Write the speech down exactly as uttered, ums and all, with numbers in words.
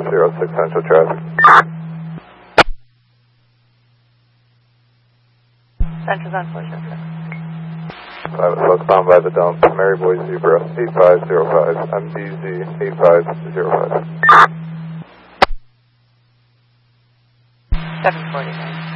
zero six Central traffic. Central's on four zero six. Private southbound by the dump, Maryboy Zebra, eight five zero five, M D Z eight five zero five. seven forty-nine.